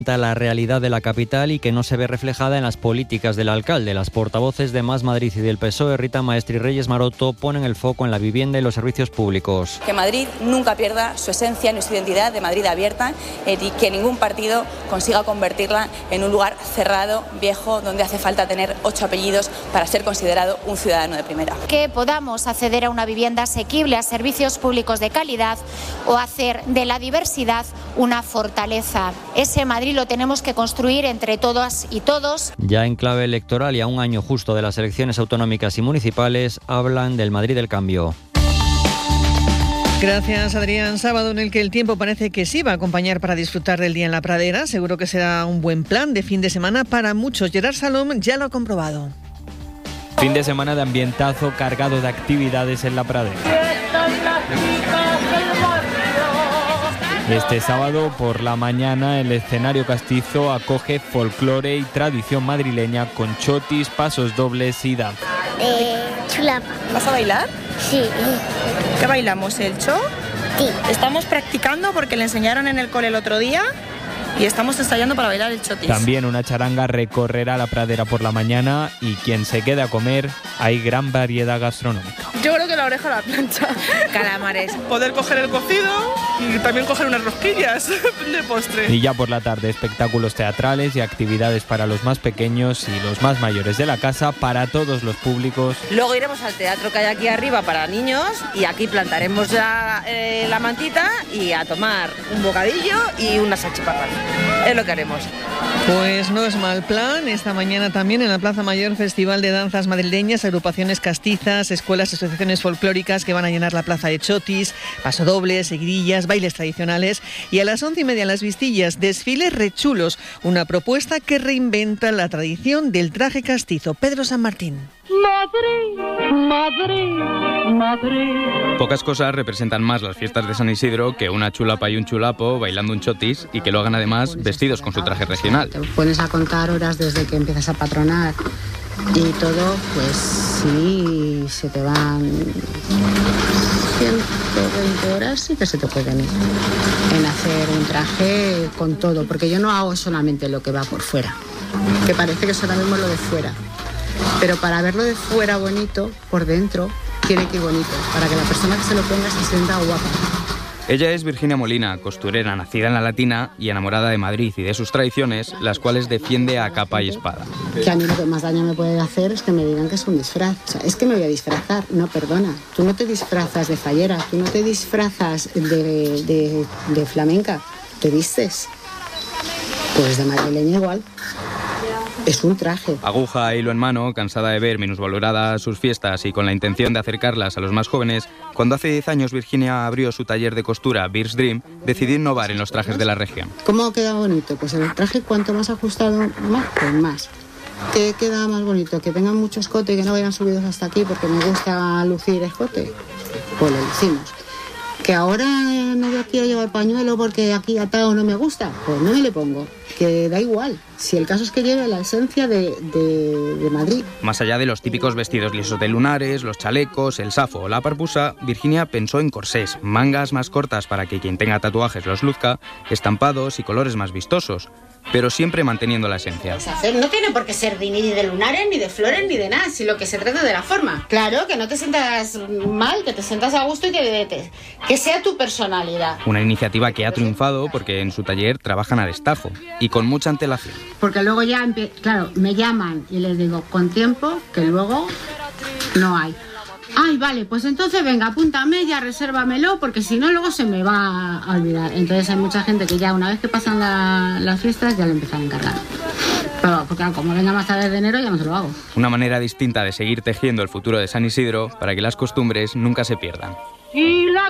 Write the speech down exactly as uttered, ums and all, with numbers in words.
la realidad de la capital y que no se ve reflejada en las políticas del alcalde. Las portavoces de Más Madrid y del P S O E, Rita Maestre y Reyes Maroto, ponen el foco en la vivienda y los servicios públicos. Que Madrid nunca pierda su esencia ni su identidad de Madrid abierta eh, y que ningún partido consiga convertirla en un lugar cerrado, viejo, donde hace falta tener ocho apellidos para ser considerado un ciudadano de primera. Que podamos acceder a una vivienda asequible, a servicios públicos de calidad o hacer de la diversidad una fortaleza. Ese Madrid lo tenemos que construir entre todas y todos. Ya en clave electoral y a un año justo de las elecciones autonómicas y municipales, hablan del Madrid del cambio. Gracias, Adrián. Sábado en el que el tiempo parece que sí va a acompañar para disfrutar del día en la pradera. Seguro que será un buen plan de fin de semana para muchos. Gerard Salom ya lo ha comprobado. Fin de semana de ambientazo cargado de actividades en la pradera. Este sábado por la mañana el escenario castizo acoge folclore y tradición madrileña con chotis, pasos dobles y danza. Eh, chulapa. ¿Vas a bailar? Sí. ¿Qué bailamos? ¿El cho? Sí. Estamos practicando porque le enseñaron en el cole el otro día y estamos ensayando para bailar el chotis. También una charanga recorrerá la pradera por la mañana y quien se quede a comer, hay gran variedad gastronómica. Yo creo que la oreja a la plancha. Calamares. Poder coger el cocido y también coger unas rosquillas de postre. Y ya por la tarde, espectáculos teatrales y actividades para los más pequeños y los más mayores de la casa, para todos los públicos. Luego iremos al teatro que hay aquí arriba para niños y aquí plantaremos ya eh, la mantita y a tomar un bocadillo y unas salchipapas. Es lo que haremos. Pues no es mal plan. Esta mañana también en la Plaza Mayor, Festival de Danzas Madrileñas, agrupaciones castizas, escuelas y asociaciones folclóricas que van a llenar la plaza de chotis, pasodobles, seguidillas, bailes tradicionales y a las once y media en Las Vistillas, desfiles rechulos, una propuesta que reinventa la tradición del traje castizo. Pedro San Martín. Madrid, Madrid, Madrid. Pocas cosas representan más las fiestas de San Isidro que una chulapa y un chulapo bailando un chotis y que lo hagan además vestidos con su traje regional. Te pones a contar horas desde que empiezas a patronar y todo, pues sí, se te van ciento veinte horas, sí que se te pueden ir en hacer un traje con todo, porque yo no hago solamente lo que va por fuera, que parece que solo vemos lo de fuera. Pero para verlo de fuera bonito, por dentro, tiene que ir bonito, para que la persona que se lo ponga se sienta guapa. Ella es Virginia Molina, costurera nacida en La Latina y enamorada de Madrid y de sus tradiciones, las cuales defiende a capa y espada. Que a mí lo que más daño me puede hacer es que me digan que es un disfraz. O sea, es que me voy a disfrazar. No, perdona. Tú no te disfrazas de fallera, tú no te disfrazas de, de, de flamenca. Te vistes. Pues de madrileña igual. Es un traje. Aguja, hilo en mano, cansada de ver minusvaloradas sus fiestas y con la intención de acercarlas a los más jóvenes, cuando hace diez años Virginia abrió su taller de costura Bir's Dream, decidió innovar en los trajes de la región. ¿Cómo queda bonito? Pues el traje cuanto más ajustado, más, pues más. ¿Qué queda más bonito? Que tengan mucho escote y que no vayan subidos hasta aquí porque me gusta lucir escote. Pues lo lucimos. Que ahora no quiero llevar pañuelo porque aquí atado no me gusta, pues no me le pongo, que da igual, si el caso es que lleve la esencia de, de, de Madrid. Más allá de los típicos vestidos lisos de lunares, los chalecos, el safo o la parpusa, Virginia pensó en corsés, mangas más cortas para que quien tenga tatuajes los luzca, estampados y colores más vistosos, pero siempre manteniendo la esencia. No tiene por qué ser ni de lunares, ni de flores, ni de nada, si lo que se trata de la forma. Claro, que no te sientas mal, que te sientas a gusto y que, te, que sea tu personalidad. Una iniciativa que ha triunfado porque en su taller trabajan a destajo y con mucha antelación. Porque luego ya, claro, me llaman y les digo con tiempo que luego no hay. Ay, vale, pues entonces venga, apúntame, ya resérvamelo, porque si no luego se me va a olvidar. Entonces hay mucha gente que ya una vez que pasan la, las fiestas ya lo empiezan a encargar. Pero porque como venga más tarde de enero ya no se lo hago. Una manera distinta de seguir tejiendo el futuro de San Isidro para que las costumbres nunca se pierdan. Y la